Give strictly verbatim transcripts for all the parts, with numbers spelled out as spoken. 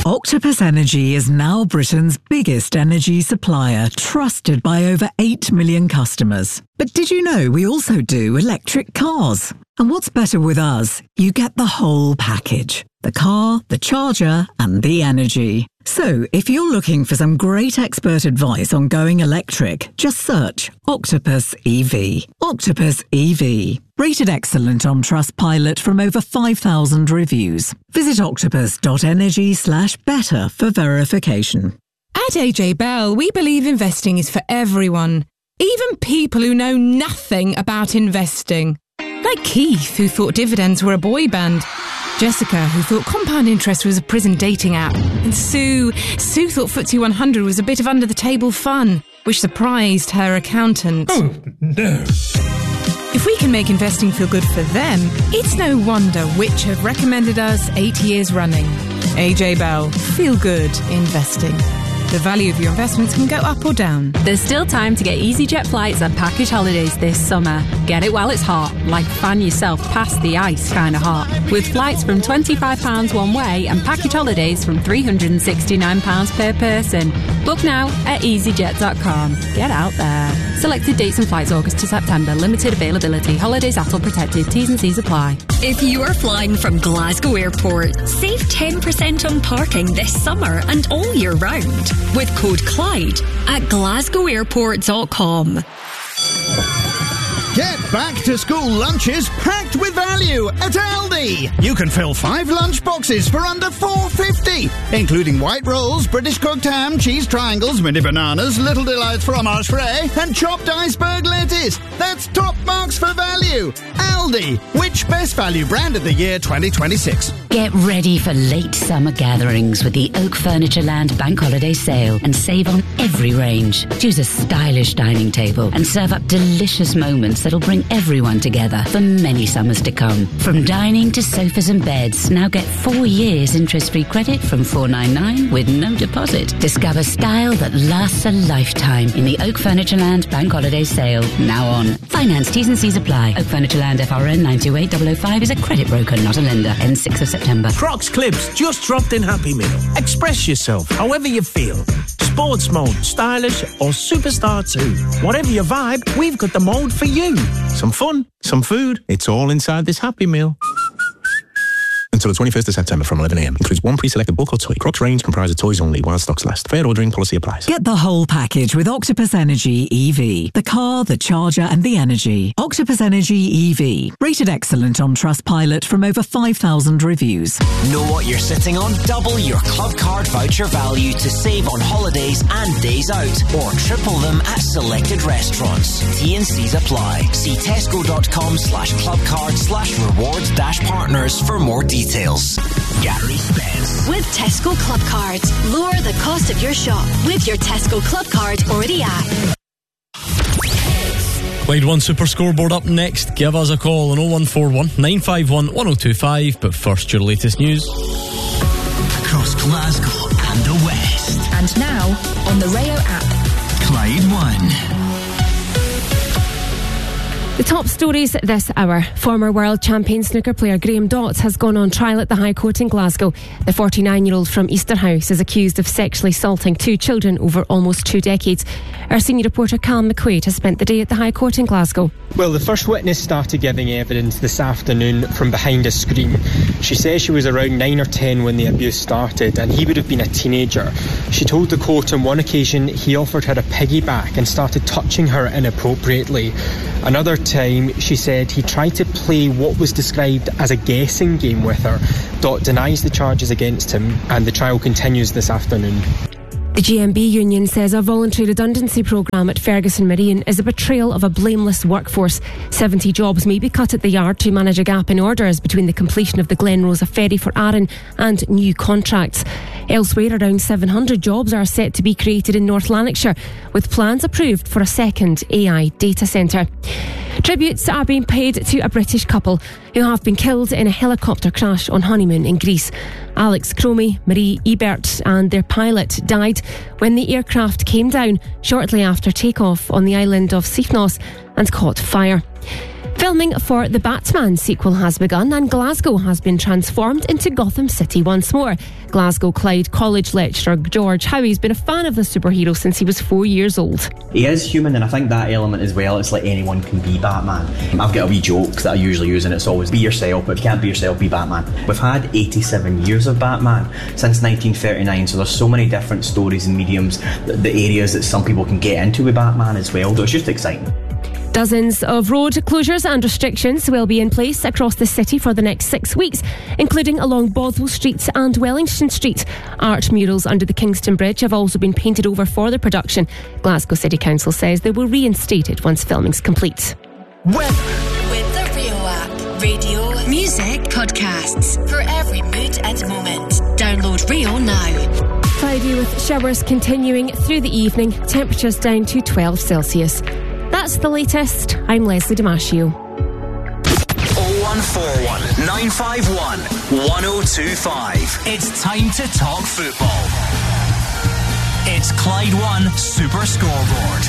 Octopus Energy is now Britain's biggest energy supplier, trusted by over eight million customers. But did you know we also do electric cars? And what's better with us? You get the whole package. The car, the charger, and the energy. So, if you're looking for some great expert advice on going electric, just search Octopus E V. Octopus E V. Rated excellent on Trustpilot from over five thousand reviews. Visit octopus.energy slash better for verification. At A J Bell, we believe investing is for everyone. Even people who know nothing about investing. Like Keith, who thought dividends were a boy band. Jessica, who thought compound interest was a prison dating app. And Sue, Sue thought F T S E one hundred was a bit of under-the-table fun, which surprised her accountant. Oh, no. If we can make investing feel good for them, it's no wonder Which have recommended us eight years running. A J Bell, feel good investing. The value of your investments can go up or down. There's still time to get EasyJet flights and package holidays this summer. Get it while it's hot, like fan yourself past the ice kind of hot. With flights from twenty-five pounds one way and package holidays from three hundred sixty-nine pounds per person. Book now at easyjet dot com. Get out there. Selected dates and flights August to September. Limited availability. Holidays A T L protected. T's and C's apply. If you are flying from Glasgow Airport, save ten percent on parking this summer and all year round with code Clyde at glasgow airport dot com. Get back to school lunches packed with value at Aldi. You can fill five lunch boxes for under four fifty, including white rolls, British cooked ham, cheese triangles, mini bananas, little delights fromage frais, and chopped iceberg lettuce. That's top marks for value. Aldi, which best value brand of the year twenty twenty-six? Get ready for late summer gatherings with the Oak Furniture Land Bank Holiday Sale and save on every range. Choose a stylish dining table and serve up delicious moments that'll bring everyone together for many summers to come. From dining to sofas and beds, now get four years interest-free credit from four ninety-nine with no deposit. Discover style that lasts a lifetime in the Oak Furniture Land Bank Holiday Sale, now on. Finance T's and C's apply. Oak Furniture Land F R N nine two eight zero zero five is a credit broker, not a lender. Ends sixth of September. Crocs Clips just dropped in Happy Meal. Express yourself however you feel. Sports mode, stylish or superstar too. Whatever your vibe, we've got the mode for you. Some fun, some food, it's all inside this Happy Meal. Until the twenty-first of September from eleven a m. Includes one pre-selected bulk or toy. Crocs range comprises toys only while stocks last. Fair ordering policy applies. Get the whole package with Octopus Energy E V. The car, the charger and the energy. Octopus Energy E V. Rated excellent on Trustpilot from over five thousand reviews. Know what you're sitting on? Double your club card voucher value to save on holidays and days out. Or triple them at selected restaurants. T and C's apply. See tesco.com slash clubcard slash rewards dash partners for more details. Details. Gary Spence. With Tesco Club Cards, lower the cost of your shop with your Tesco Club Card or the app. Clyde One Super Scoreboard up next. Give us a call on oh one four one, nine five one, one oh two five. But first, your latest news. Across Glasgow and the West. And now, on the Rayo app. Clyde One. The top stories this hour. Former world champion snooker player Graham Dotz has gone on trial at the High Court in Glasgow. The forty-nine-year-old from Easterhouse is accused of sexually assaulting two children over almost two decades. Our senior reporter Callum McQuaid has spent the day at the High Court in Glasgow. Well, the first witness started giving evidence this afternoon from behind a screen. She says she was around nine or ten when the abuse started and he would have been a teenager. She told the court on one occasion he offered her a piggyback and started touching her inappropriately. Another time, she said he tried to play what was described as a guessing game with her. Dot denies the charges against him and the trial continues this afternoon. The G M B union says a voluntary redundancy programme at Ferguson Marine is a betrayal of a blameless workforce. seventy jobs may be cut at the yard to manage a gap in orders between the completion of the Glen Rosa ferry for Arran and new contracts. Elsewhere, around seven hundred jobs are set to be created in North Lanarkshire, with plans approved for a second A I data centre. Tributes are being paid to a British couple who have been killed in a helicopter crash on honeymoon in Greece. Alex Cromie, Marie Ebert and their pilot died when the aircraft came down shortly after takeoff on the island of Sifnos and caught fire. Filming for the Batman sequel has begun, and Glasgow has been transformed into Gotham City once more. Glasgow Clyde College lecturer George Howie's been a fan of the superhero since he was four years old. He is human, and I think that element as well, it's like anyone can be Batman. I've got a wee joke that I usually use, and it's always be yourself, but if you can't be yourself, be Batman. We've had eighty-seven years of Batman since nineteen thirty-nine, so there's so many different stories and mediums, the, the areas that some people can get into with Batman as well, so it's just exciting. Dozens of road closures and restrictions will be in place across the city for the next six weeks, including along Bothwell Street and Wellington Street. Art murals under the Kingston Bridge have also been painted over for the production. Glasgow City Council says they will reinstate it once filming's complete. With the Rio app. Radio, music, podcasts. For every mood and moment. Download Rio now. Cloudy with showers continuing through the evening. Temperatures down to twelve Celsius. That's the latest. I'm Leslie Damasio. oh one four one, nine five one, one oh two five. It's time to talk football. It's Clyde One Super Scoreboard.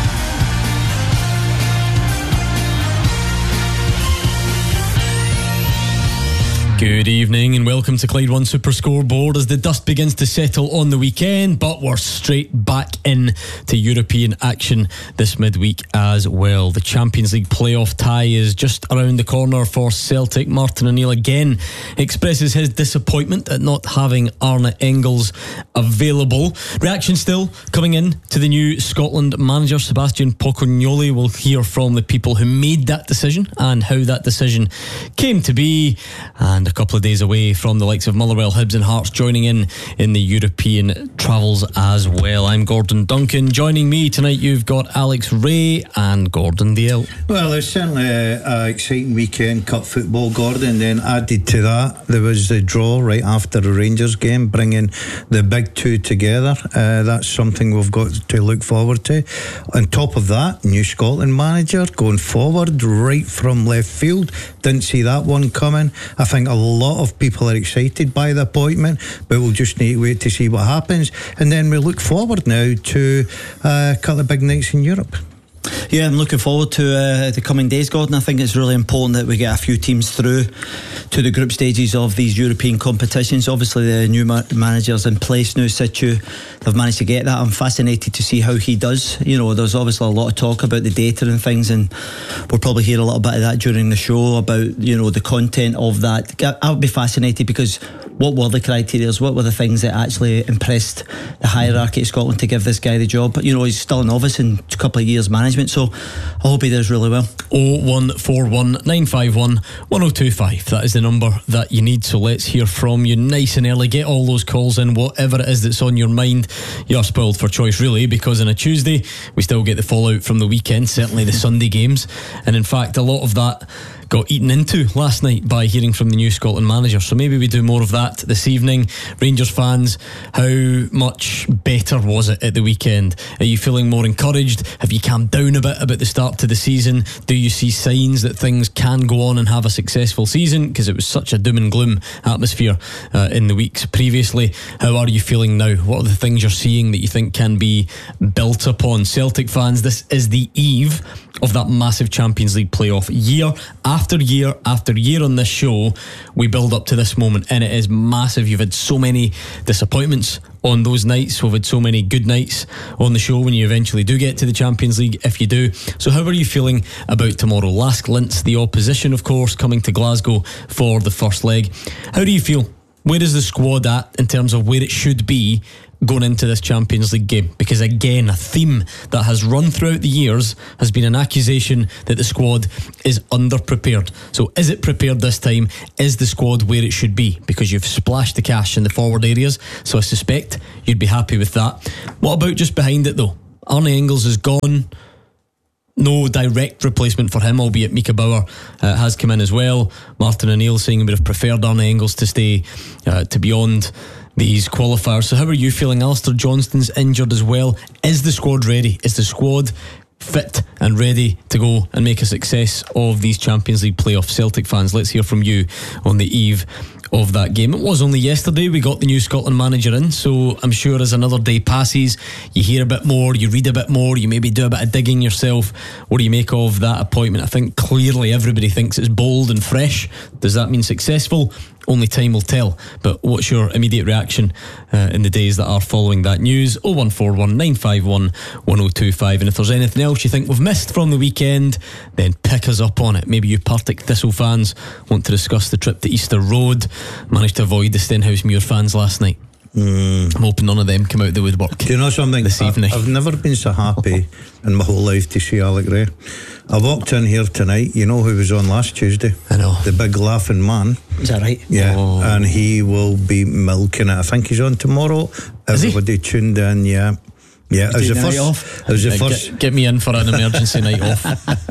Good evening and welcome to Clyde One Super Scoreboard as the dust begins to settle on the weekend, but we're straight back in to European action this midweek as well. The Champions League playoff tie is just around the corner for Celtic. Martin O'Neill again expresses his disappointment at not having Arne Engels available. Reaction still coming in to the new Scotland manager, Sebastian Pocognoli. We'll hear from the people who made that decision and how that decision came to be. And a couple of days away from the likes of Motherwell, Hibs and Hearts joining in in the European travels as well. I'm Gordon Duncan. Joining me tonight you've got Alex Ray and Gordon Dale. Well, it's certainly an exciting weekend, cup football, Gordon. Then added to that, there was the draw right after the Rangers game, bringing the big two together. Uh, that's something we've got to look forward to. On top of that, new Scotland manager going forward right from left field. Didn't see that one coming. I think a lot of people are excited by the appointment, but we'll just need to wait to see what happens, and then we look forward now to uh, a couple of big nights in Europe. Yeah, I'm looking forward to uh, the coming days, Gordon. I think it's really important that we get a few teams through to the group stages of these European competitions. Obviously the new ma- manager's in place now, Situ. They've managed to get that. I'm fascinated to see how he does. You know, there's obviously a lot of talk about the data and things, and we'll probably hear a little bit of that during the show about, you know, the content of that. I would be fascinated because what were the criteria? What were the things that actually impressed the hierarchy of Scotland to give this guy the job? But, you know, he's still a novice in a couple of years management, so I hope he does really well. oh one four one, nine five one, one oh two five. That is the number that you need, so let's hear from you nice and early. Get all those calls in, whatever it is that's on your mind. You're spoiled for choice really, because on a Tuesday we still get the fallout from the weekend, certainly the Sunday games, and in fact a lot of that got eaten into last night by hearing from the new Scotland manager, so maybe we do more of that this evening. Rangers fans, how much better was it at the weekend? Are you feeling more encouraged? Have you calmed down a bit about the start to the season? Do you see signs that things can go on and have a successful season? Because it was such a doom and gloom atmosphere uh, in the weeks previously. How are you feeling now? What are the things you're seeing that you think can be built upon? Celtic fans, this is the eve of that massive Champions League playoff. Year after year after year on this show, we build up to this moment, and it is massive. You've had so many disappointments on those nights. We've had so many good nights on the show when you eventually do get to the Champions League, if you do. So how are you feeling about tomorrow? Lask Linz, the opposition, of course, coming to Glasgow for the first leg. How do you feel? Where is the squad at in terms of where it should be going into this Champions League game? Because again, a theme that has run throughout the years has been an accusation that the squad is underprepared. So is it prepared this time? Is the squad where it should be? Because you've splashed the cash in the forward areas, so I suspect you'd be happy with that. What about just behind it though? Arne Engels is gone. No direct replacement for him, albeit Mika Bauer uh, has come in as well. Martin O'Neill saying he would have preferred Arne Engels to stay uh, to beyond these qualifiers. So how are you feeling? Alistair Johnston's injured as well. Is the squad ready? Is the squad fit and ready to go and make a success of these Champions League playoffs. Celtic fans, let's hear from you on the eve of that game. It was only yesterday we got the new Scotland manager in, so I'm sure as another day passes, you hear a bit more, you read a bit more, you maybe do a bit of digging yourself. What do you make of that appointment? I think clearly everybody thinks it's bold and fresh. Does that mean successful? Only time will tell. But what's your immediate reaction uh, in the days that are following that news? oh one four one nine five one one oh two five. And if there's anything else you think we've missed from the weekend, then pick us up on it. Maybe you Partick Thistle fans want to discuss the trip to Easter Road. Managed to avoid the Stenhousemuir fans last night. Mm. I'm hoping none of them come out the woodwork. Do you know something? This I, evening I've never been so happy in my whole life to see Alec Ray. I walked in here tonight. You know who was on last Tuesday? I know. The big laughing man. Is that right? Yeah. Oh. And he will be milking it. I think he's on tomorrow. Is Everybody he? tuned in. Yeah. Yeah, it was the first. Off? It was the Uh, first. Get, get me in for an emergency night off.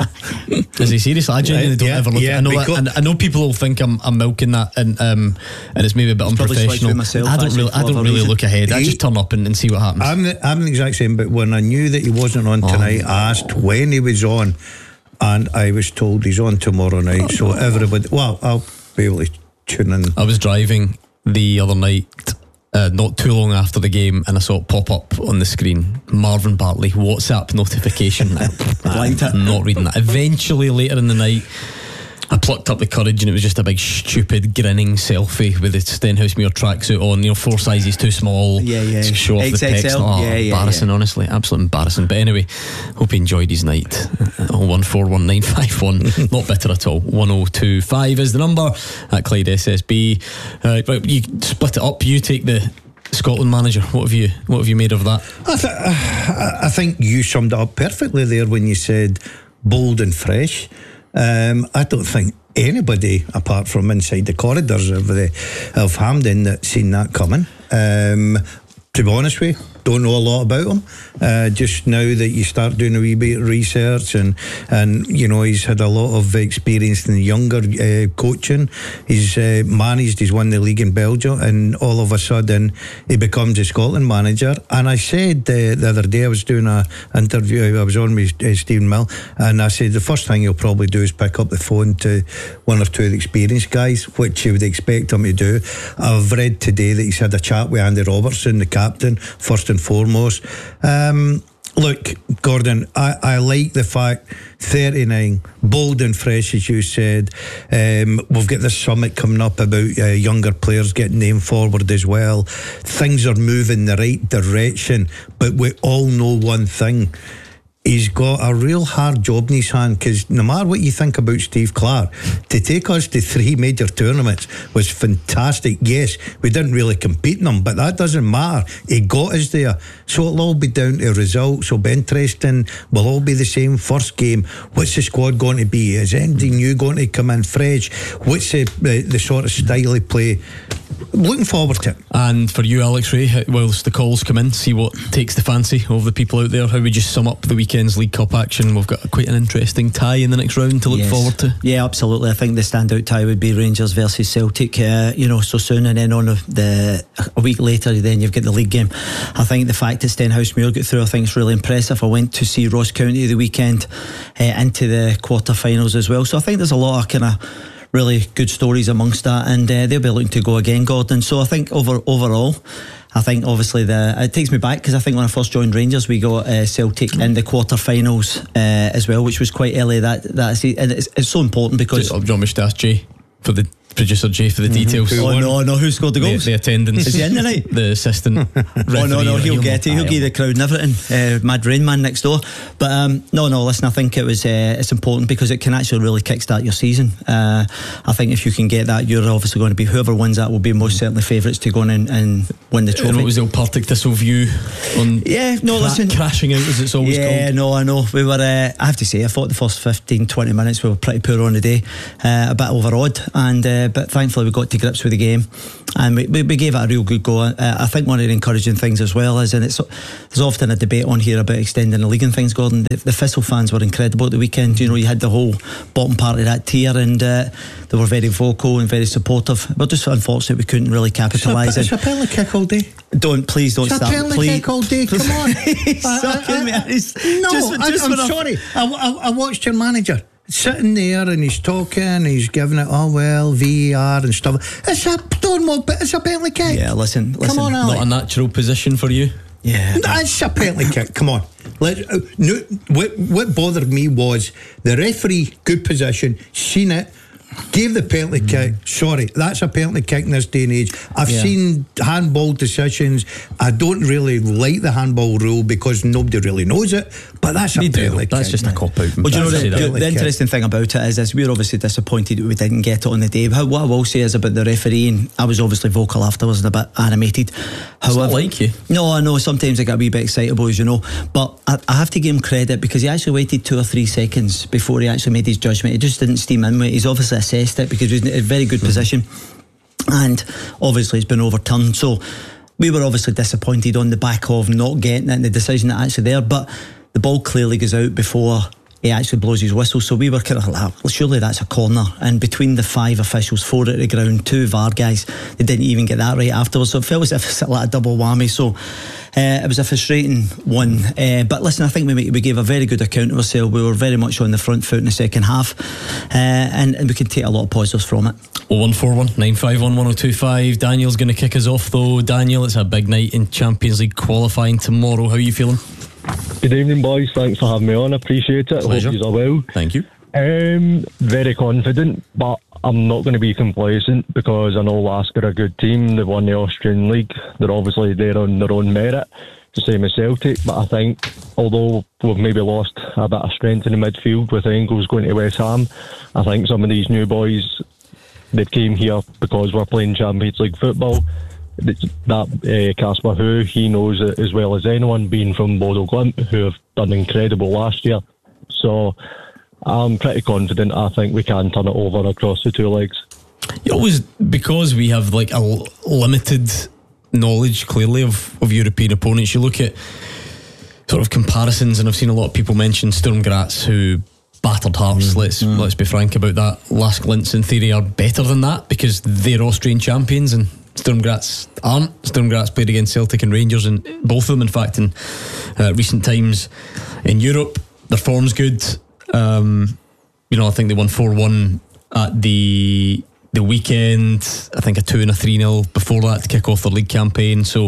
Is he serious? I genuinely don't Yeah, ever look. yeah, I know. because- I, I know people will think I'm, I'm milking that, and um, and it's maybe a bit Probably swiped unprofessional. through myself, I don't actually, really, I for don't whatever really reason. look ahead. I He- just turn up and, and see what happens. I'm the, I'm the exact same, but when I knew that he wasn't on tonight, I asked when he was on, and I was told he's on tomorrow night. So everybody, well, I'll be able to tune in. I was driving the other night, uh, not too long after the game, and I saw it pop up on the screen. Marvin Bartley WhatsApp notification. Liked it. I'm not reading that. Eventually, later in the night, I plucked up the courage, and it was just a big stupid grinning selfie with the Stenhousemuir tracksuit on. You know, four sizes too small. Yeah, yeah. To show off the X X L. text. Oh, Yeah, yeah, embarrassing, yeah. honestly, absolute embarrassing. But anyway, hope he enjoyed his night. Oh one four one nine five one. Not bitter at all. One oh two five is the number at Clyde S S B. Uh, right, you split it up. You take the Scotland manager. What have you What have you made of that? I, th- I I think you summed it up perfectly there when you said bold and fresh. Um, I don't think anybody, apart from inside the corridors of the of Hampden, that seen that coming. Um, to be honest with you, don't know a lot about him. Uh, just now that you start doing a wee bit of research, and and you know he's had a lot of experience in the younger uh, coaching. He's uh, managed, he's won the league in Belgium, and all of a sudden he becomes a Scotland manager. And I said uh, the other day, I was doing a interview, I was on with uh, Stephen Mill, and I said the first thing he'll probably do is pick up the phone to one or two of the experienced guys, which you would expect him to do. I've read today that he's had a chat with Andy Robertson, the captain, first and foremost. Um, look, Gordon, I, I like the fact thirty-nine, bold and fresh, as you said. Um, we've got this summit coming up about uh, younger players getting named forward as well. Things are moving the right direction, but we all know one thing. He's got a real hard job in his hand, because no matter what you think about Steve Clarke, to take us to three major tournaments was fantastic. Yes, we didn't really compete in them, but that doesn't matter. He got us there. So it'll all be down to results. It'll be interesting. We'll all be the same. First game, what's the squad going to be? Is anything new going to come in fresh? What's the, the, the sort of style of play? Looking forward to it. And for you, Alex Ray, whilst the calls come in, see what takes the fancy of the people out there. How would you sum up the weekend's League Cup action? We've got quite an interesting tie in the next round to look Yes. forward to. Yeah, absolutely. I think the standout tie would be Rangers versus Celtic, uh, you know, so soon, and then on the, the a week later then you've got the league game. I think the fact that Stenhousemuir got through, I think it's really impressive. I went to see Ross County the weekend uh, into the quarter-finals as well, so I think there's a lot of kind of really good stories amongst that, and uh, they'll be looking to go again, Gordon. So I think over overall, I think obviously the it takes me back, because I think when I first joined Rangers, we got uh, Celtic in the quarter-finals uh, as well, which was quite early that that season. And it's, it's so important because Just, John Mish to ask Jay for the producer Jay for the Mm-hmm. details. Oh no, no, who scored the The, goals? the attendance. Is he in tonight? The assistant. Oh no, no, he'll get it. He'll give the crowd and everything. Uh, Mad Rain Man next door. But um, no, no. Listen, I think it was. Uh, it's important because it can actually really kickstart your season. Uh, I think if you can get that, you're obviously going to be whoever wins that will be most certainly favourites to go in and, and win the trophy. And what was the old Partick Thistle view on? Yeah, no, cra- listen, crashing out as it's always yeah, called. no, I know. We were. Uh, I have to say, I thought the first fifteen, twenty minutes we were pretty poor on the day, uh, a bit overawed, and uh, uh, but thankfully we got to grips with the game, and we, we, we gave it a real good go. uh, I think one of the encouraging things as well is, and it's there's often a debate on here about extending the league and things, Gordon. The, the Thistle fans were incredible at the weekend. You know, you had the whole bottom part of that tier, and uh, they were very vocal and very supportive. But just unfortunate we couldn't really capitalise. It's a penalty kick all day. Don't please don't it's start. It's a penalty please. kick all day. Come on. I, I, I, I, no, just, I, just I'm sorry. I, I, I watched your manager sitting there and he's talking, he's giving it, oh well, V A R and stuff. It's a don't it's a penalty kick. Yeah, listen, listen. Come on, Ali. Not a natural position for you. Yeah, it's a penalty kick. Come on. Let uh, no, what what bothered me was the referee, good position, seen it, gave the penalty mm. kick. Sorry, that's a penalty kick in this day and age. I've yeah. seen handball decisions. I don't really like the handball rule because nobody really knows it, but that's a they penalty do. That's kick. just a cop out. Well, you know, the, the, the interesting thing about it is, is we're obviously disappointed that we didn't get it on the day. How, what I will say is about the refereeing, I was obviously vocal afterwards and a bit animated. However, it's not like you. No, I know sometimes I get a wee bit excitable, as you know, but I, I have to give him credit because he actually waited two or three seconds before he actually made his judgment. He just didn't steam in with it. He's obviously assessed it because he was in a very good mm. position, and obviously it's been overturned. So we were obviously disappointed on the back of not getting it and the decision that actually there, but the ball clearly goes out before he actually blows his whistle. So we were kind of like, well, surely that's a corner. And between the five officials, four at the ground, two V A R guys, they didn't even get that right afterwards. So it felt as if it's like a double whammy. So uh, it was a frustrating one. Uh, but listen, I think we we gave a very good account of ourselves. We were very much on the front foot in the second half, uh, and, and we can take a lot of positives from it. oh one four one nine five one one oh two five. Daniel's going to kick us off though. Daniel, it's a big night in Champions League qualifying tomorrow. How are you feeling? Good evening, boys. Thanks for having me on. I appreciate it. Pleasure. Hope you're well. Thank you. Um, very confident, but I'm not going to be complacent because I know Lask are a good team. They've won the Austrian League. They're obviously there on their own merit, the same as Celtic. But I think, although we've maybe lost a bit of strength in the midfield with Engels going to West Ham, I think some of these new boys, they came here because we're playing Champions League football. That Casper uh, Who, he knows it as well as anyone, being from Bodo Glimt, who have done incredible last year. So I'm pretty confident. I think we can turn it over across the two legs. You always, because we have like a l- limited knowledge clearly of, of European opponents, you look at sort of comparisons, and I've seen a lot of people mention Sturm Graz, who battered Hearts. Mm, let's mm. let's be frank about that. Lask Linz in theory are better than that because they're Austrian champions and Sturm Graz aren't. Sturm Graz played against Celtic and Rangers, and both of them in fact in uh, recent times in Europe. Their form's good. Um, you know, I think they won four one at the the weekend. I think a two and a three nil before that to kick off their league campaign. So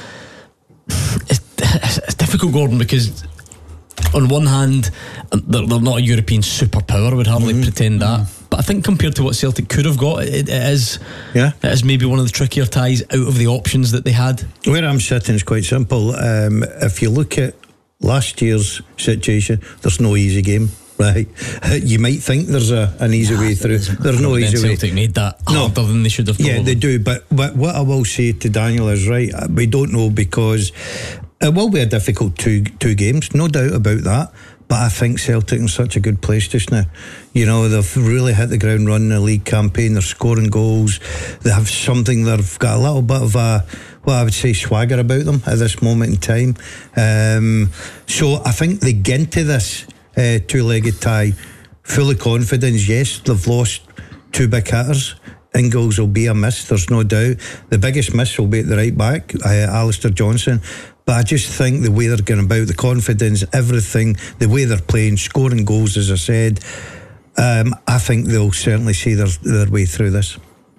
it's, it's difficult, Gordon, because on one hand they're, they're not a European superpower. I would hardly mm-hmm. pretend that. Mm-hmm. But I think compared to what Celtic could have got, it, it is yeah. it is maybe one of the trickier ties out of the options that they had. Where I'm sitting is quite simple. Um, if you look at last year's situation, there's no easy game, right? You might think there's a, an easy yeah, way through. There's no easy way. Celtic made that harder no. than they should have. Yeah, they do. But, but what I will say to Daniel is right. We don't know because it will be a difficult two two games, no doubt about that. But I think Celtic in such a good place just now. You know, they've really hit the ground running in the league campaign. They're scoring goals. They have something. They've got a little bit of a, well, I would say swagger about them at this moment in time. Um, so I think they get into this uh, two-legged tie full of confidence. Yes, they've lost two big hitters. Ingles will be a miss, there's no doubt. The biggest miss will be at the right back, uh, Alistair Johnson. But I just think the way they're going about, the confidence, everything, the way they're playing, scoring goals, as I said, um, I think they'll certainly see their, their way through this.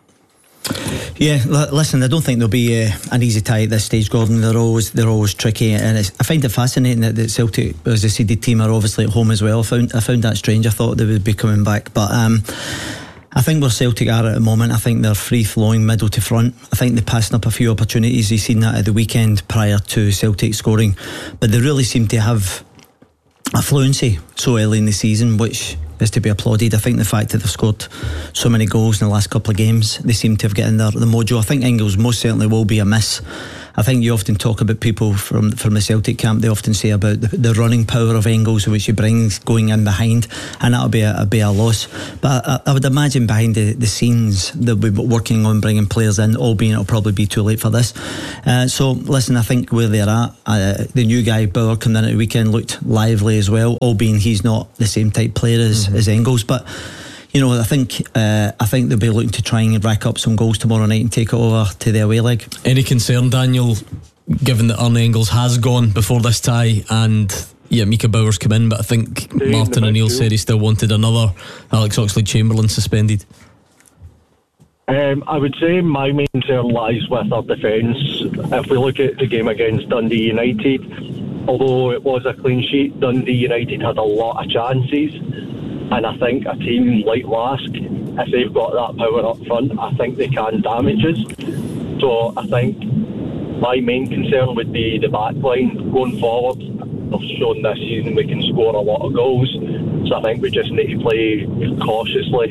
Yeah, l- listen, I don't think there'll be uh, an easy tie at this stage, Gordon. They're always they're always tricky, and it's, I find it fascinating that, that Celtic, as a seeded team, are obviously at home as well. I found I found that strange. I thought they would be coming back, but um, I think where Celtic are at the moment, I think they're free-flowing middle to front. I think they're passing up a few opportunities. You've seen that at the weekend prior to Celtic scoring, but they really seem to have a fluency so early in the season, which is to be applauded. I think the fact that they've scored so many goals in the last couple of games, they seem to have gotten their the mojo. I think Ingles most certainly will be a miss, I think you often talk about people from from the Celtic camp. They often say about the, the running power of Engels, which he brings going in behind, and that'll be a, a be a loss. But I, I would imagine behind the, the scenes they'll be working on bringing players in, albeit it'll probably be too late for this. Uh, so listen, I think where they're at, uh, the new guy Bauer coming in at the weekend looked lively as well, albeit he's not the same type player as, mm-hmm. as Engels. But you know, I think uh, I think they'll be looking to try and rack up some goals tomorrow night and take it over to the away leg. Any concern, Daniel, given that Arne Engels has gone before this tie and yeah, Micah Bauer's come in, but I think Dane, Martin O'Neill said he still wanted another Alex Oxlade-Chamberlain suspended. Um, I would say my main concern lies with our defence. If we look at the game against Dundee United, although it was a clean sheet, Dundee United had a lot of chances. And I think a team like Lask, if they've got that power up front, I think they can damage us. So I think my main concern would be the back line going forward. We've shown this season we can score a lot of goals. So I think we just need to play cautiously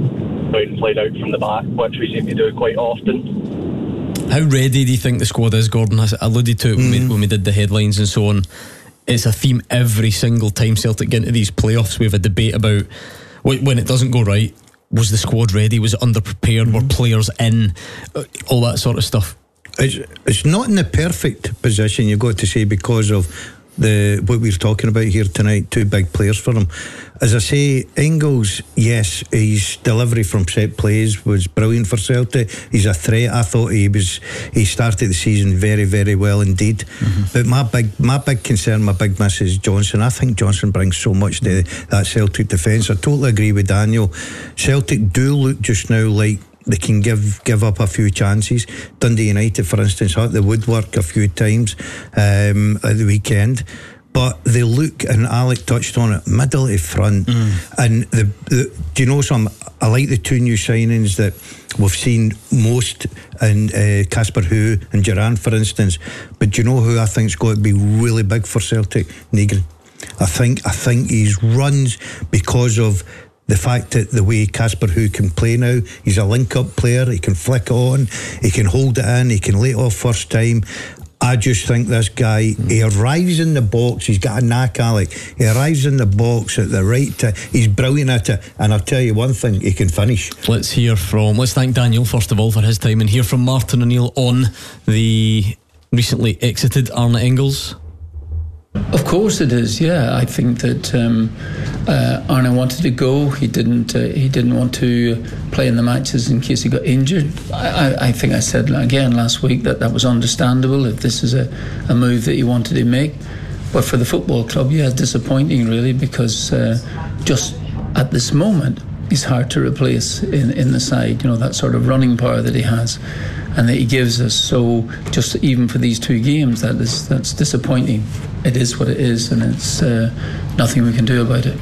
and play out from the back, which we seem to do quite often. How ready do you think the squad is, Gordon? I alluded to it when, mm. we, when we did the headlines and so on. It's a theme every single time Celtic get into these playoffs. We have a debate about when it doesn't go right, was the squad ready, was it underprepared, mm-hmm. were players in, all that sort of stuff. It's, it's not in the perfect position, you've got to say, because of the what we're talking about here tonight, two big players for him. As I say, Engels, yes, his delivery from set plays was brilliant for Celtic. He's a threat. I thought he was he started the season very, very well indeed. Mm-hmm. But my big my big concern, my big miss is Johnson. I think Johnson brings so much to that Celtic defence. I totally agree with Daniel. Celtic do look just now like they can give give up a few chances. Dundee United, for instance, hit the woodwork a few times um, at the weekend. But they look, and Alec touched on it, middle to front. Mm. And the, the do you know some? I like the two new signings that we've seen most in Casper uh, Hu and Duran, for instance. But do you know who I think's got to be really big for Celtic? Negrin. I think I think he's runs because of the fact that the way Casper Hu can play now, he's a link-up player. He can flick it on, he can hold it in, he can lay it off first time. I just think this guy, he arrives in the box, he's got a knack, Alec. He arrives in the box at the right time. He's brilliant at it, and I'll tell you one thing, he can finish. Let's hear from, let's thank Daniel first of all for his time, and hear from Martin O'Neill on the recently exited Arne Engels. Of course it is, yeah. I think that um, uh, Arne wanted to go. He didn't. Uh, he didn't want to play in the matches in case he got injured. I, I, I think I said again last week that that was understandable if this is a, a move that he wanted to make. But for the football club, yeah, disappointing really, because uh, just at this moment he's hard to replace in, in the side. You know, that sort of running power that he has and that he gives us. So just even for these two games, that is that's disappointing. It is what it is, and it's uh, nothing we can do about it.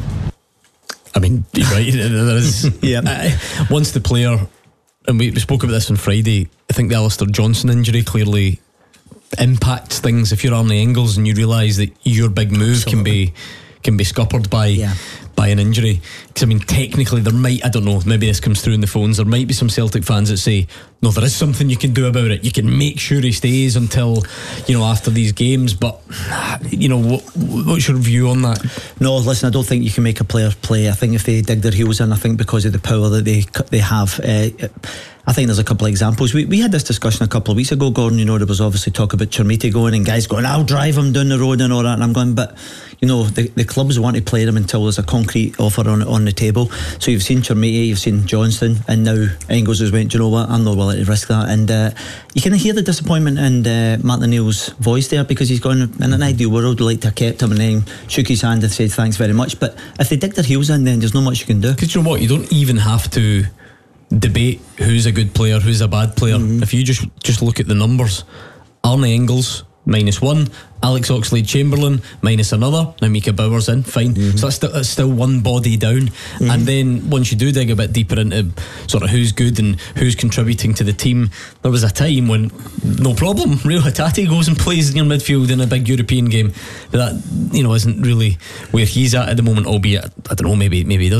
I mean, you're right. There is, yeah. Uh, once the player, and we, we spoke about this on Friday, I think the Alistair Johnson injury clearly impacts things. If you're Arne Engels and you realise that your big move Absolutely. can be can be scuppered by yeah. by an injury, because I mean technically there might, I don't know, maybe this comes through in the phones, there might be some Celtic fans that say no, there is something you can do about it. You can make sure he stays until, you know, after these games. But you know, what, what's your view on that? No, listen, I don't think you can make a player play. I think if they dig their heels in, I think because of the power that they they have, uh, I think there's a couple of examples. We we had this discussion a couple of weeks ago, Gordon. You know, there was obviously talk about Chermiti going and guys going, I'll drive him down the road and all that, and I'm going, but you know, the, the clubs want to play them until there's a concrete offer on on the table. So you've seen Chermiti, you've seen Johnston, and now Engels has went, do you know what, I'm not willing to risk that. And uh, you can hear the disappointment in uh, Martin O'Neill's voice there, because he's gone, in an ideal world, we'd like to have kept him and then shook his hand and said thanks very much. But if they dig their heels in, then there's not much you can do. Because you know what, you don't even have to debate who's a good player, who's a bad player. Mm-hmm. If you just just look at the numbers, Arne Engels minus one, Alex Oxlade-Chamberlain minus another, now Micah Bauer's in, fine. Mm-hmm. So that's, st- that's still one body down. Mm-hmm. And then once you do dig a bit deeper into sort of who's good and who's contributing to the team, there was a time when no problem, Rio Hatate goes and plays in your midfield in a big European game, but that, you know, isn't really where he's at at the moment, albeit I don't know, maybe maybe he does get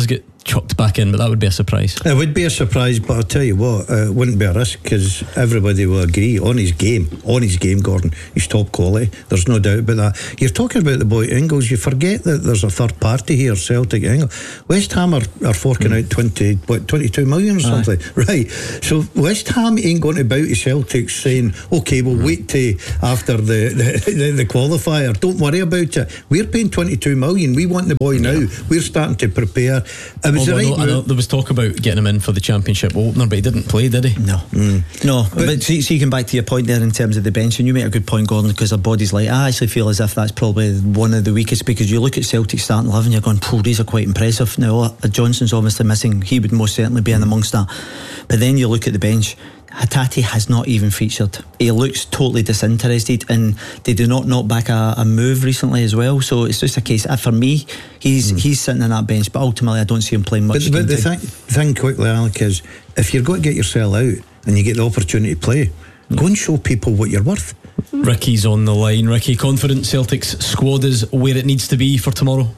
chucked back in, but that would be a surprise. It would be a surprise, but I'll tell you what, uh, it wouldn't be a risk, because everybody will agree on his game, on his game, Gordon, he's top quality, there's no doubt about that. You're talking about the boy Ingles, you forget that there's a third party here, Celtic Ingles. West Ham are, are forking mm. out twenty, what, twenty-two million or something, Aye. right? So West Ham ain't going to bow to Celtic saying, okay, we'll mm. wait till after the, the, the, the qualifier, don't worry about it, we're paying twenty-two million, we want the boy yeah. now, we're starting to prepare. It was Although the right I know, I know there was talk about getting him in for the Championship opener, but he didn't play, did he? No, mm. no. But, but see, see, going back to your point there in terms of the bench, and you make a good point, Gordon, because our body's like, I actually feel as if that's probably one of the weakest, because you look at Celtic starting eleven, you're going, oh, these are quite impressive. Now, uh, Johnson's obviously missing, he would most certainly be in amongst that. But then you look at the bench, Hatate has not even featured. He looks totally disinterested, and they do not knock back a, a move recently as well. So it's just a case, uh, for me, he's mm. he's sitting on that bench, but ultimately I don't see him playing much. But, but the thing, thing quickly, Alec, is if you're going to get yourself out and you get the opportunity to play, mm. go and show people what you're worth. Ricky's on the line. Ricky, confident Celtic's squad is where it needs to be for tomorrow?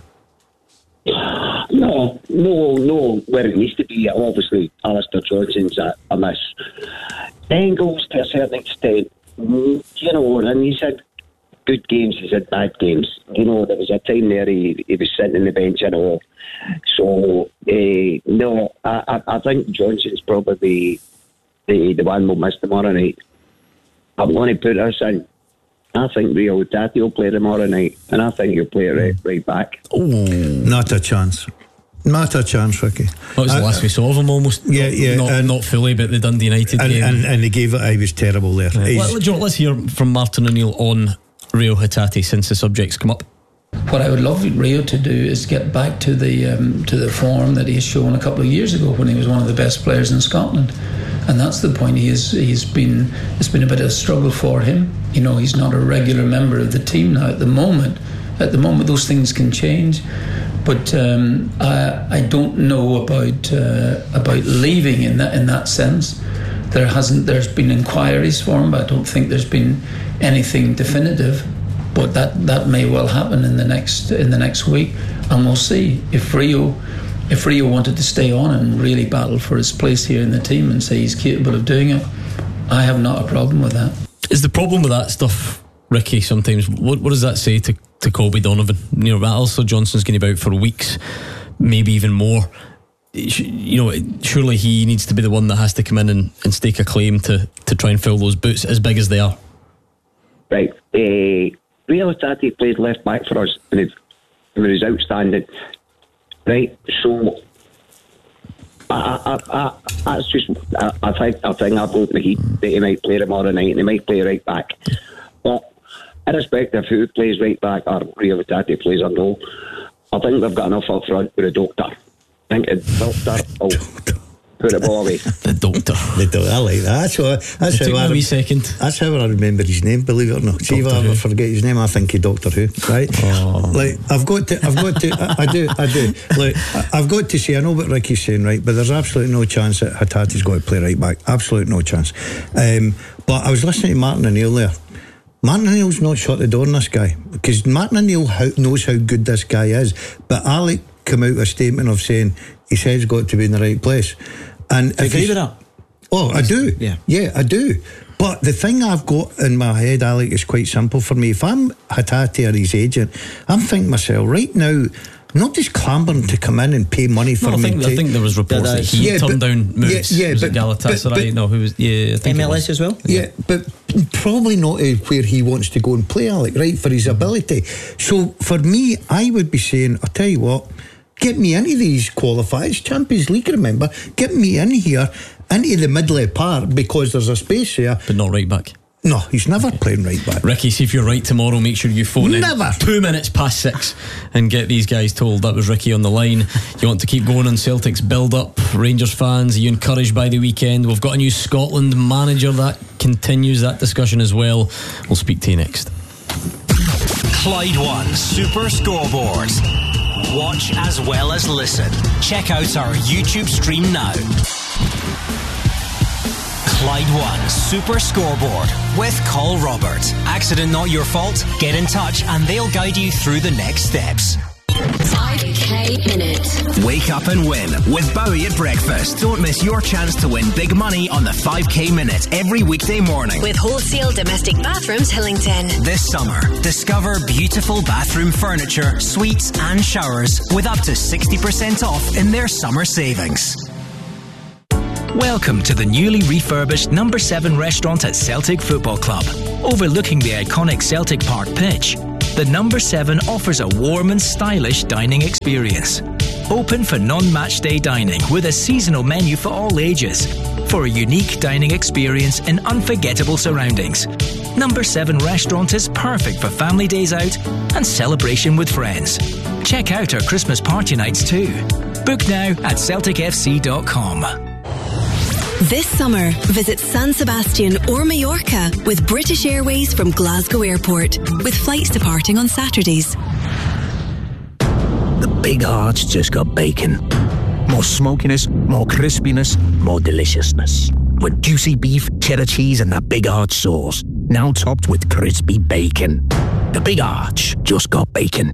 No, no, no, where it needs to be. Obviously, Alistair Johnson's a, a miss. Engels, to a certain extent, you know, and he's had good games, he's had bad games. You know, there was a time there he, he was sitting on the bench and all. So, uh, no, I, I think Johnson's probably the, the one we'll miss tomorrow night. I'm going to put this in. I think Rio Hatate will play tomorrow night, and I think he'll play it right, right back. Oh, not a chance. Not a chance, Ricky. That was the uh, last we saw of him almost. Yeah, not, yeah. Not, and, not fully, but the Dundee United and, game. And, and he gave it, he was terrible there. Yeah. Well, let's hear from Martin O'Neill on Rio Hatate since the subject's come up. What I would love Rio to do is get back to the um, to the form that he's shown a couple of years ago when he was one of the best players in Scotland, and that's the point. He is he's been it's been a bit of a struggle for him. You know, he's not a regular member of the team now at the moment. At the moment, those things can change, but um, I I don't know about uh, about leaving in that in that sense. There hasn't there's been inquiries for him, but I don't think there's been anything definitive. But that, that may well happen in the next in the next week, and we'll see if Rio if Rio wanted to stay on and really battle for his place here in the team and say he's capable of doing it. I have not a problem with that. Is the problem with that stuff, Ricky? Sometimes what what does that say to to Colby Donovan? You know, Alistair Johnson's going to be out for weeks, maybe even more. You know, surely he needs to be the one that has to come in and, and stake a claim to to try and fill those boots as big as they are. Right. Uh, Rio Hatate played left back for us, and it, it was outstanding. Right, so I, I, I, that's just. I, I think I think I broke the heat that he might play tomorrow night, and he might play right back. But irrespective of who plays right back or Rio Hatate plays or no, I think they've got enough up front with a doctor. I think a doctor will put the ball away. The doctor. The doctor. I like that. That's, what, that's, how I, a wee second. That's how I remember his name, believe it or not. See if I ever forget his name, I think he Doctor Who, right? Oh. Like, I've got to, I've got to, I, I do, I do. Like, I've got to say, I know what Ricky's saying, right, but there's absolutely no chance that Hatate's got to play right back. Absolute no chance. Um, but I was listening to Martin O'Neill there. Martin O'Neill's not shut the door on this guy, because Martin O'Neill how, knows how good this guy is. But Alec came out with a statement of saying his head's got to be in the right place. And do you agree with that? Oh, I do. Yeah. Yeah, I do. But the thing I've got in my head, Alec, is quite simple for me. If I'm Hatate or his agent, I'm thinking myself, right now, not just clambering to come in and pay money for no, me. I think, to, I think there was reports yeah, that he yeah, turned but, down moves. Yeah, yeah, was but, it Galatasaray? But, but, no, who was yeah, I think M L S as well. Yeah, yeah, but probably not uh, where he wants to go and play, Alec. Right, for his ability. So for me, I would be saying, I'll tell you what. Get me into these qualifiers, Champions League, remember. Get me in here, into the middle part, because there's a space here. But not right back. No, he's never playing right back. Ricky, see if you're right tomorrow, make sure you phone in never. two minutes past six and get these guys told. That was Ricky on the line. You want to keep going on Celtic's build-up, Rangers fans, are you encouraged by the weekend? We've got a new Scotland manager that continues that discussion as well. We'll speak to you next. Clyde One Super Scoreboard. Watch as well as listen. Check out our YouTube stream now. Clyde One Super Scoreboard with Call Robert. Accident not your fault? Get in touch and they'll guide you through the next steps. five K Minute. Wake up and win with Bowie at breakfast. Don't miss your chance to win big money on the five K Minute every weekday morning. With Wholesale Domestic Bathrooms Hillington. This summer, discover beautiful bathroom furniture, suites and showers with up to sixty percent off in their summer savings. Welcome to the newly refurbished Number seven restaurant at Celtic Football Club. Overlooking the iconic Celtic Park pitch, the Number seven offers a warm and stylish dining experience. Open for non-match day dining with a seasonal menu for all ages. For a unique dining experience in unforgettable surroundings. Number seven restaurant is perfect for family days out and celebration with friends. Check out our Christmas party nights too. Book now at celtic f c dot com. This summer, visit San Sebastian or Mallorca with British Airways from Glasgow Airport, with flights departing on Saturdays. The Big Arch just got bacon. More smokiness, more crispiness, more deliciousness. With juicy beef, cheddar cheese and that Big Arch sauce. Now topped with crispy bacon. The Big Arch just got bacon.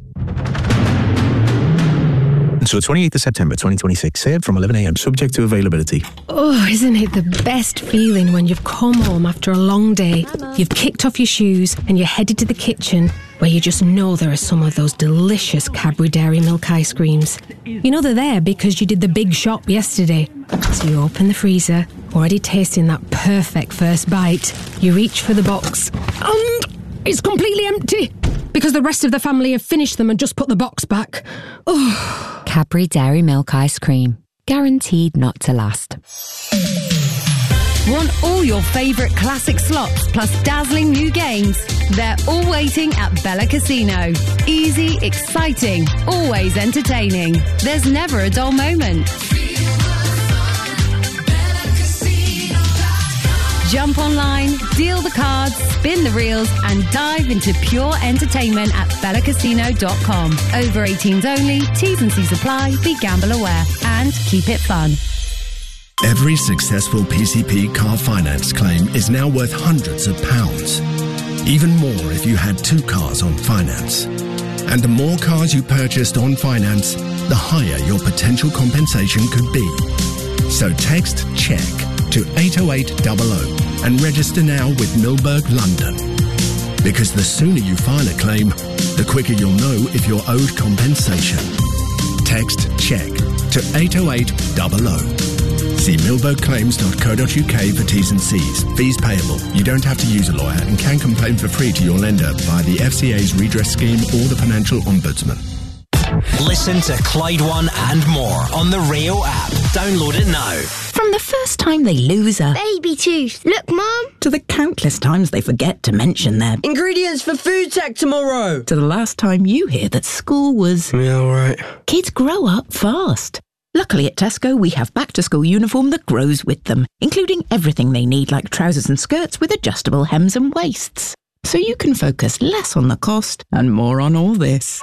Until twenty-eighth of September twenty twenty-six. Served from eleven a m subject to availability. Oh, isn't it the best feeling when you've come home after a long day, you've kicked off your shoes and you're headed to the kitchen where you just know there are some of those delicious Cadbury Dairy Milk ice creams. You know they're there because you did the big shop yesterday. So you open the freezer, already tasting that perfect first bite. You reach for the box and it's completely empty because the rest of the family have finished them and just put the box back. Oh. Cadbury Dairy Milk Ice Cream. Guaranteed not to last. Want all your favourite classic slots plus dazzling new games? They're all waiting at Bella Casino. Easy, exciting, always entertaining. There's never a dull moment. Jump online, deal the cards, spin the reels and dive into pure entertainment at bella casino dot com. Over eighteens only, T's and C's apply, be gamble aware and keep it fun. Every successful P C P car finance claim is now worth hundreds of pounds. Even more if you had two cars on finance. And the more cars you purchased on finance, the higher your potential compensation could be. So text CHECK to eight oh eight hundred and register now with Milberg London. Because the sooner you file a claim, the quicker you'll know if you're owed compensation. Text CHECK to eight oh eight hundred. See milberg claims dot co dot u k for T's and C's. Fees payable. You don't have to use a lawyer and can complain for free to your lender via the F C A's redress scheme or the Financial Ombudsman. Listen to Clyde One and more on the Rio app. Download it now. From the first time they lose a baby tooth, look Mum, to the countless times they forget to mention their ingredients for food tech tomorrow, to the last time you hear that school was yeah, all right. Kids grow up fast. Luckily at Tesco we have back to school uniform that grows with them, including everything they need like trousers and skirts with adjustable hems and waists. So you can focus less on the cost and more on all this.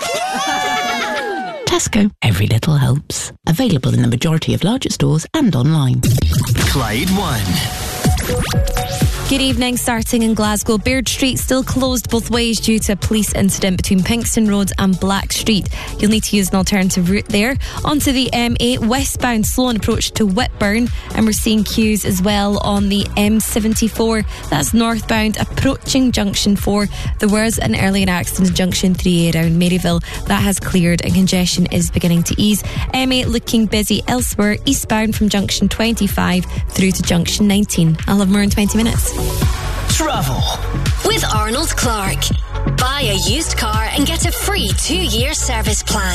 Tesco, every little helps. Available in the majority of larger stores and online. Clyde One. Good evening. Starting in Glasgow, Baird Street still closed both ways due to a police incident between Pinkston Road and Black Street. You'll need to use an alternative route there. Onto the M eight westbound, slow on approach to Whitburn, and we're seeing queues as well on the M seventy-four. That's northbound approaching Junction four. There was an earlier accident at Junction three A around Maryville. That has cleared and congestion is beginning to ease. M eight looking busy elsewhere, eastbound from Junction twenty-five through to Junction nineteen. I'll have more in twenty minutes. Travel with Arnold Clark. Buy a used car and get a free two-year service plan.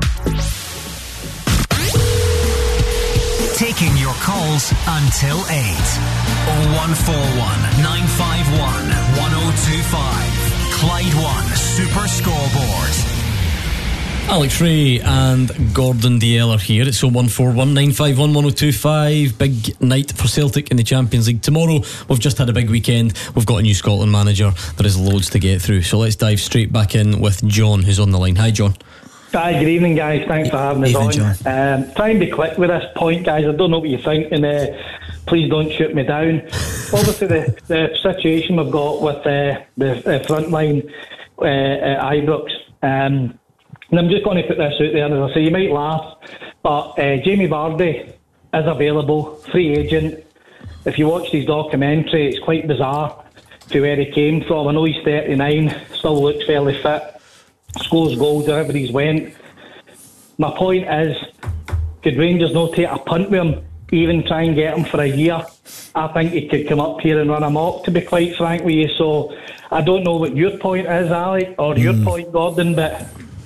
Taking your calls until eight. oh one four one, nine five one, one oh two five. Clyde One Super Scoreboard. Alex Ray and Gordon Dalziel are here. It's oh one four one, nine five one, one oh two five. Big night for Celtic in the Champions League tomorrow. We've just had a big weekend. We've got a new Scotland manager. There is loads to get through. So let's dive straight back in with John, who's on the line. Hi, John. Hi, good evening, guys. Thanks for having us on. John. Um, try and be quick with this point, guys. I don't know what you think, and uh, please don't shoot me down. Obviously, the, the situation we've got with uh, the uh, front line uh, at Ibrox. Um, And I'm just going to put this out there, as I say, you might laugh, but uh, Jamie Vardy is available, free agent. If you watch his documentary, it's quite bizarre to where he came from. I know he's thirty-nine, still looks fairly fit, scores goals wherever he's went. My point is, could Rangers not take a punt with him, even try and get him for a year? I think he could come up here and run amok, to be quite frank with you. So I don't know what your point is, Ali, or mm. your point, Gordon, but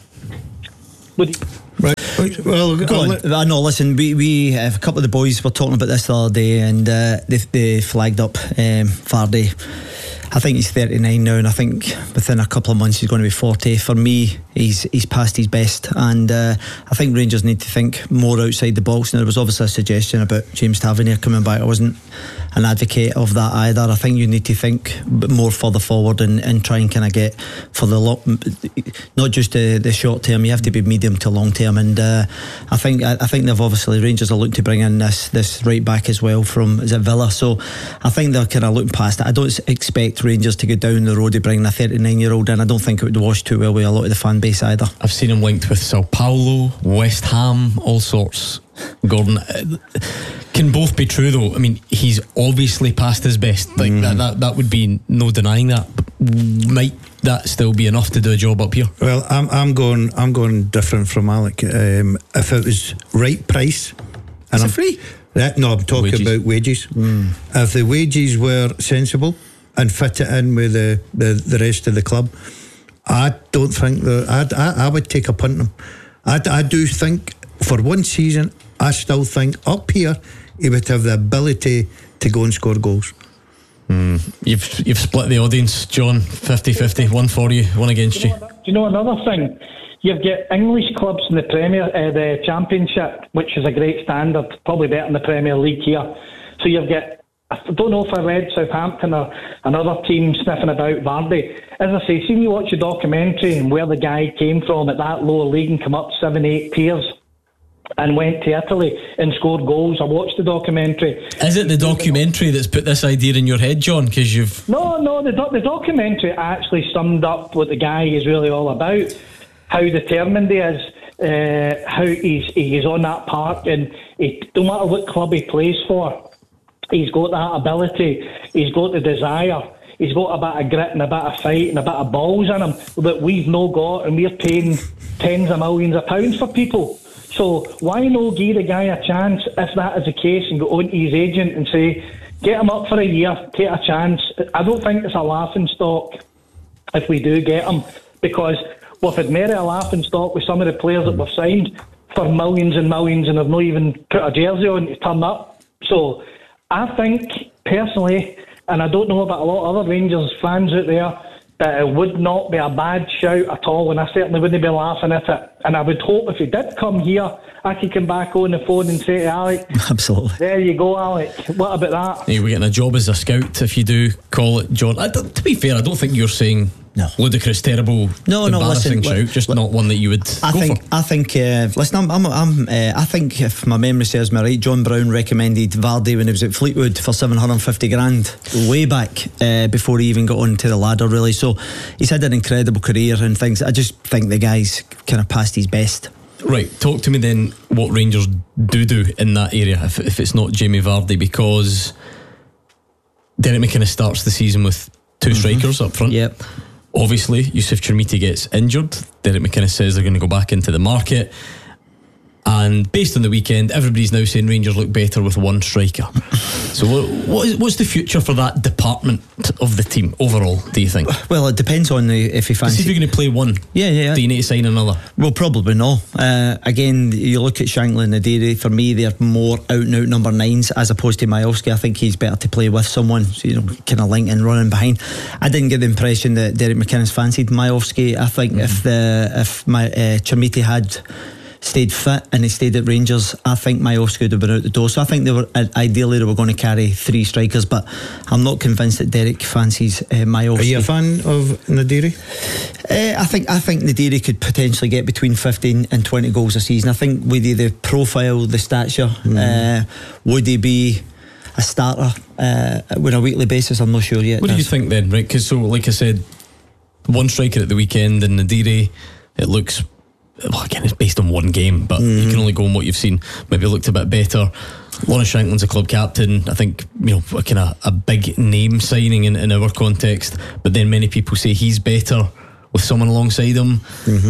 would he... Right. Well, go on. I know. Listen, we we uh, a couple of the boys were talking about this the other day, and uh, they they flagged up um, Vardy. I think he's thirty-nine now, and I think within a couple of months he's going to be forty. For me, he's he's past his best, and uh, I think Rangers need to think more outside the box. And there was obviously a suggestion about James Tavernier coming back. I wasn't an advocate of that either. I think you need to think more further forward and, and try and kind of get for the lo- not just the, the short term. You have to be medium to long term, and uh, I think I, I think they've obviously Rangers are looking to bring in this this right back as well from is it Villa. So I think they're kind of looking past it. I don't expect Rangers to go down the road of bringing a thirty-nine year old in. I don't think it would wash too well with a lot of the fan base either. I've seen him linked with Sao Paulo, West Ham, all sorts. Gordon, can both be true though. I mean, he's obviously past his best. Like mm. that, that, that would be no denying that. But might that still be enough to do a job up here? Well, I'm I'm going I'm going different from Alec. Um, if it was right price, and is I'm it free? Uh, no, I'm talking wages. about wages. Mm. If the wages were sensible and fit it in with the, the, the rest of the club, I don't think that I'd, I I would take a punt on him. I, I do think for one season, I still think up here he would have the ability to go and score goals. Mm. You've you've split the audience, John, fifty-fifty, one for you, one against you. Do you know, do you know another thing? You've got English clubs in the Premier, uh, the Championship, which is a great standard, probably better than the Premier League here. So you've got, I don't know if I read Southampton or another team sniffing about Vardy. As I say, see you watch the documentary and where the guy came from at that lower league and come up seven, eight tiers and went to Italy and scored goals. I watched the documentary. Is it the documentary that's put this idea in your head, John? Because you've no, no. The do- the documentary actually summed up what the guy is really all about. How determined he is. Uh, how he's he's on that park, and he, no matter what club he plays for, he's got that ability. He's got the desire. He's got a bit of grit and a bit of fight and a bit of balls in him that we've no got, and we're paying tens of millions of pounds for people. So why no give the guy a chance if that is the case, and go on to his agent and say, get him up for a year, take a chance. I don't think it's a laughing stock if we do get him, because we've had merely a laughing stock with some of the players that we've signed for millions and millions and have not even put a jersey on to turn up. So I think personally, and I don't know about a lot of other Rangers fans out there, that it would not be a bad shout at all, and I certainly wouldn't be laughing at it. And I would hope if he did come here, I could come back on the phone and say to Alec, absolutely, there you go, Alec, what about that? Hey, we're getting a job as a scout if you do call it, John. I, to be fair, I don't think you're saying no ludicrous, terrible, no, no, embarrassing listen, shout, just li- not one that you would I go think, for. I think, uh, listen, I'm, I'm, I'm uh, I think if my memory serves me right, John Brown recommended Vardy when he was at Fleetwood for seven hundred fifty grand way back uh, before he even got onto the ladder, really. So he's had an incredible career and things. I just think the guy's kind of past his best. Right, talk to me then what Rangers do do in that area if, if it's not Jamie Vardy, because Derek McInnes starts the season with two mm-hmm. strikers up front. Yep. Obviously, Yusuf Chermiti gets injured. Derek McInnes says they're going to go back into the market. And based on the weekend, everybody's now saying Rangers look better with one striker. So what, what is, what's the future for that department of the team overall, do you think? Well, it depends on the, if you fancy... See if you're going to play one. Yeah, yeah. Do you need to sign another? Well, probably no. Uh, again, you look at Shankly and Nadiri, for me, they're more out-and-out number nines as opposed to Majowski. I think he's better to play with someone, you know, kind of linking, running behind. I didn't get the impression that Derek McInnes fancied Majowski. I think mm. if the if my uh, Chermiti had stayed fit and he stayed at Rangers, I think Majowski would have been out the door. So I think they were uh, ideally they were going to carry three strikers, but I'm not convinced that Derek fancies uh, Majowski. Are you a fan of Nadiri? Uh, I think I think Nadiri could potentially get between fifteen and twenty goals a season. I think with the profile, the stature, mm. uh, would he be a starter uh, on a weekly basis? I'm not sure yet. What do you think then, right? Because so, like I said, one striker at the weekend and Nadiri, it looks well, again, it's based on one game, but mm. you can only go on what you've seen. Maybe looked a bit better. Lawrence Shankland's a club captain. I think, you know, a kind of a big name signing in, in our context, but then many people say he's better with someone alongside him. Mm-hmm.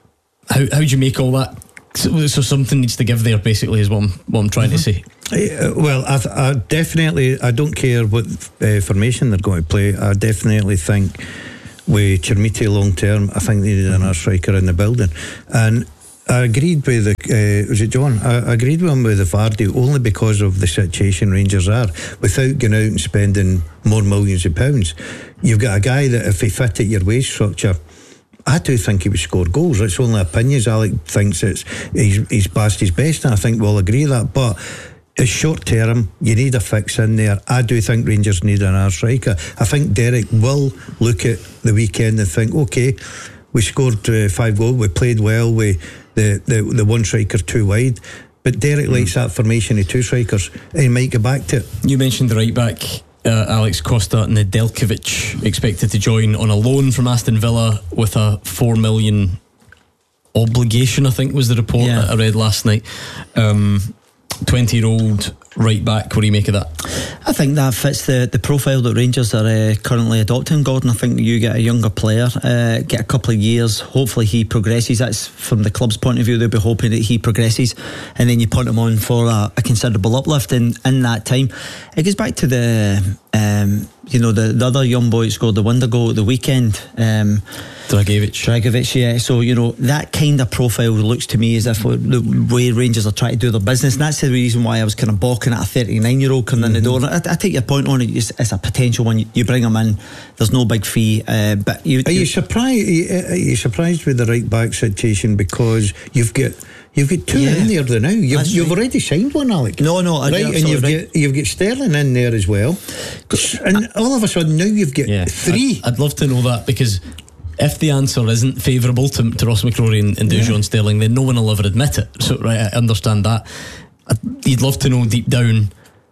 How how do you make all that? So, so something needs to give there, basically, is what I'm, what I'm trying mm-hmm. to say. Uh, well, I, th- I definitely, I don't care what uh, formation they're going to play. I definitely think with Chermiti long term, I think they need another striker in the building. And I agreed with the, uh, was it John? I agreed with him with the Vardy only because of the situation Rangers are. Without going out and spending more millions of pounds, you've got a guy that if he fit at your wage structure, I do think he would score goals. It's only opinions. Alec thinks it's he's, he's past his best, and I think we'll agree that. But it's short term. You need a fix in there. I do think Rangers need another striker. I think Derek will look at the weekend and think, okay, we scored uh, five goals, we played well, we the, the, the one striker too wide. But Derek mm. likes that formation of two strikers, and he might get back to it. You mentioned the right back, uh, Alex Costa Nedeljkovic, expected to join on a loan from Aston Villa with a four million obligation, I think was the report yeah. that I read last night. Um, twenty year old right back, what do you make of that? I think that fits the, the profile that Rangers are uh, currently adopting, Gordon. I think you get a younger player, uh, get a couple of years, hopefully he progresses. That's from the club's point of view, they'll be hoping that he progresses, and then you punt him on for a, a considerable uplift in, in that time. It goes back to the um, you know the, the other young boy that scored the wonder goal at the weekend, um, Dragovic. Dragovic, yeah. So, you know, that kind of profile looks to me as if the way Rangers are trying to do their business, and that's the reason why I was kind of balking at a thirty-nine year old coming mm-hmm. in the door. I, I take your point on it. It's, it's a potential one. You bring him in, there's no big fee, uh, but you, are you, you surprised? Are you surprised with the right back situation, because you've got You've got two yeah. in there there now. You've, you've right. already signed one, Alec. No, no, right, yeah, and you've right. got you've got Sterling in there as well, and all of a sudden now you've got yeah. three. I'd, I'd love to know that, because if the answer isn't favourable to, to Ross McCrory and, and Dujon yeah. Sterling, then no one will ever admit it. So, right, I understand that. I'd, you'd love to know deep down,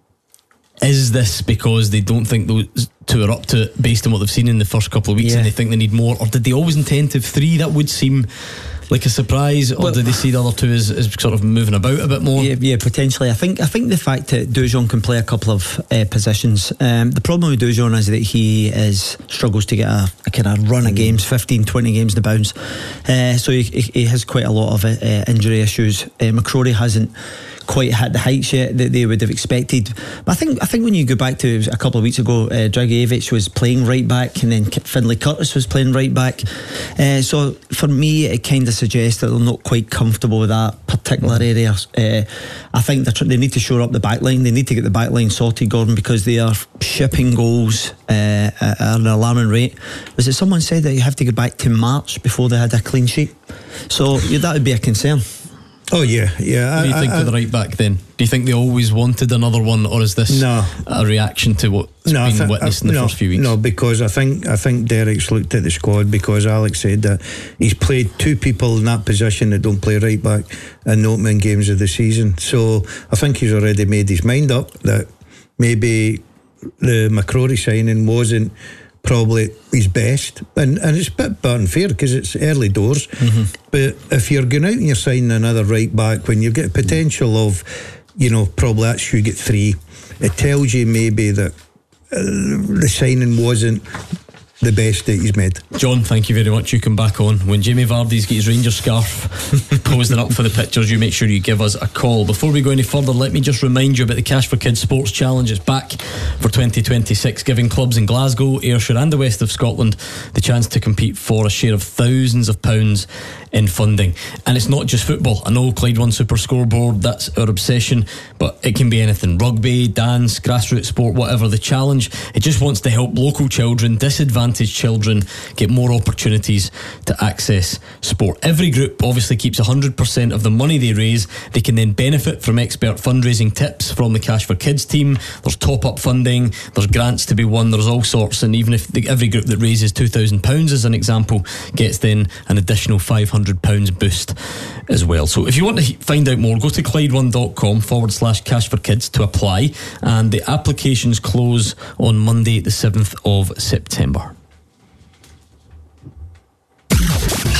is this because they don't think those two are up to it based on what they've seen in the first couple of weeks yeah. and they think they need more, or did they always intend to have three? That would seem like a surprise, or well, did they see the other two as, as sort of moving about a bit more? Yeah, yeah, potentially. I think I think the fact that Dujon can play a couple of uh, positions. Um, the problem with Dujon is that he is struggles to get a, a kind of run of games, fifteen, twenty games in the bounce. Uh, so he, he has quite a lot of uh, injury issues. Uh, McCrory hasn't quite hit the heights yet that they would have expected. But I think I think when you go back to a couple of weeks ago, uh, Dragovic was playing right back, and then Finlay Curtis was playing right back. Uh, so for me, it kind of suggests that they're not quite comfortable with that particular area. Uh, I think tr- they need to shore up the back line. They need to get the back line sorted, Gordon, because they are shipping goals uh, at an alarming rate. Was it someone said that you have to go back to March before they had a clean sheet? So yeah, that would be a concern. Oh yeah, yeah. What do you I, think I, of the right back then? Do you think they always wanted another one, or is this no. a reaction to what's no, been th- witnessed in the no, first few weeks? No, because I think I think Derek's looked at the squad, because Alex said that he's played two people in that position that don't play right back in the opening games of the season. So I think he's already made his mind up that maybe the McCrory signing wasn't probably his best, and, and it's a bit unfair because it's early doors. Mm-hmm. But if you're going out and you're signing another right back when you've got potential of, you know, probably actually you get three, it tells you maybe that uh, the signing wasn't the best that he's made. John, thank you very much. You come back on when Jamie Vardy's got his Rangers scarf posing up for the pictures. You make sure you give us a call. Before we go any further, let me just remind you about the Cash for Kids Sports Challenge. It's back for twenty twenty-six, giving clubs in Glasgow, Ayrshire and the west of Scotland the chance to compete for a share of thousands of pounds in funding. And it's not just football. I know Clyde One Super Scoreboard, that's our obsession, but it can be anything: rugby, dance, grassroots sport, whatever. The challenge, it just wants to help local children, disadvantaged children, get more opportunities to access sport. Every group obviously keeps one hundred percent of the money they raise. They can then benefit from expert fundraising tips from the Cash for Kids team. There's top-up funding, there's grants to be won, there's all sorts. And even if the, every group that raises two thousand pounds as an example gets then an additional five hundred pounds boost as well. So if you want to find out more, go to clyde1.com forward slash cash for kids to apply, and the applications close on Monday the seventh of September.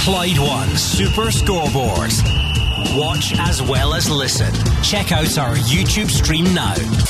Clyde One Super Scoreboard. Watch as well as listen. Check out our YouTube stream now.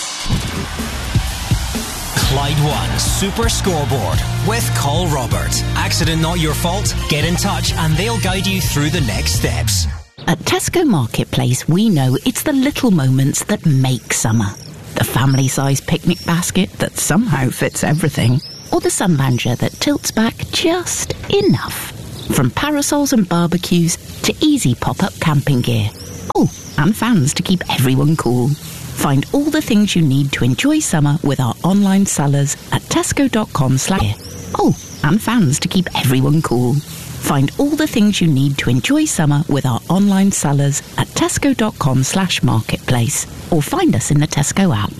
Clyde One Super Scoreboard with Call Robert. Accident not your fault? Get in touch and they'll guide you through the next steps. At Tesco Marketplace, we know it's the little moments that make summer. The family-sized picnic basket that somehow fits everything, or the sun lounger that tilts back just enough. From parasols and barbecues to easy pop-up camping gear. Oh, and fans to keep everyone cool. Find all the things you need to enjoy summer with our online sellers at tesco.com slash. Oh, and fans to keep everyone cool. Find all the things you need to enjoy summer with our online sellers at tesco.com slash marketplace. Or find us in the Tesco app.